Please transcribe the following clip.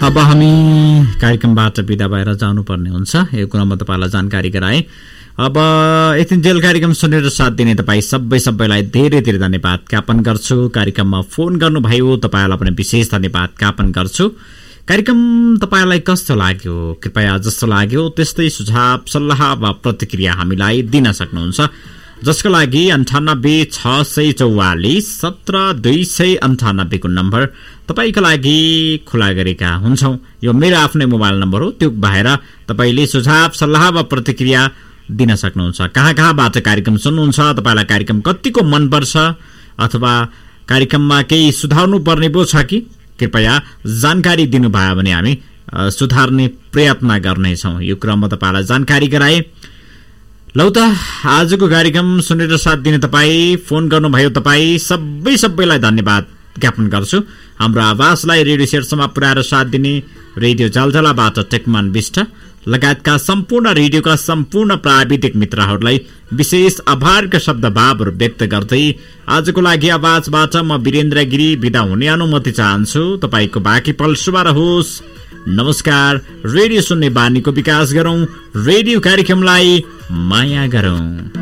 अब हामी कार्यक्रमबाट बिदा भएर जानुपर्ने हुन्छ। यो कुरामा तपाईँलाई जानकारी गराए। अब यतिन्जेल कार्यक्रम सुनेर साथ दिने तपाईँ सबैलाई धेरै धेरै धन्यवाद ज्ञापन गर्छु। कार्यक्रममा फोन गर्नुभयो तपाईँलाई पनि विशेष धन्यवाद ज्ञापन गर्छु। कार्यक्रम तपाईँलाई कस्तो लाग्यो? कृपया जस्तो लाग्यो त्यस्तै सुझाव सल्लाह वा प्रतिक्रिया हामीलाई दिन सक्नुहुन्छ, जसको लागि 98 644 17 298 को नम्बर तपाईको लागि खुला गरेका हुन्छौं। यो मेरो आफ्नै मोबाइल नम्बर हो। त्यो भएर तपाईले सुझाव सल्लाह वा प्रतिक्रिया दिन सक्नुहुन्छ। कहाँ-कहाँबाट कार्यक्रम सुन्नुहुन्छ, तपाईलाई कार्यक्रम कतिको मन पर्छ अथवा कार्यक्रममा केही सुधार्नु पर्ने पो छ कि कृपया जानकारी दिनुभयो भने हामी सुधार्ने प्रयत्न गर्नेछौं। यो क्रममा तपाईलाई जानकारी गराए। लौ त आजको कार्यक्रम सुनेर साथ दिने तपाईँ, फोन गर्नुभयो तपाईँ सबैलाई धन्यवाद ज्ञापन गर्छु। हाम्रो आवाजलाई रेडियो सेटसम्म पुर्याएर साथ दिने रेडियो जलजलाबाट टेकमान विष्ट लगायतका सम्पूर्ण रेडियोका सम्पूर्ण प्राविधिक मित्रहरूलाई विशेष आभारका शब्दभावहरू व्यक्त गर्दै आजको लागि आवाजबाट म वीरेन्द्र गिरी बिदा हुने अनुमति चाहन्छु। तपाईको बाँकी पल शुभ रहोस्। नमस्कार। रेडियो सुन्ने बानीको विकास गरौं, रेडियो कार्यक्रमलाई माया गरौं।